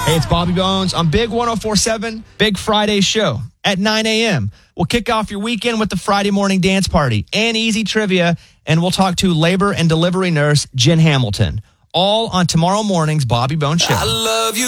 Hey, it's Bobby Bones on Big 104.7, Big Friday show at 9 a.m. We'll kick off your weekend with the Friday morning dance party and easy trivia, and we'll talk to labor and delivery nurse Jen Hamilton. All on tomorrow morning's Bobby Bones show. I love you.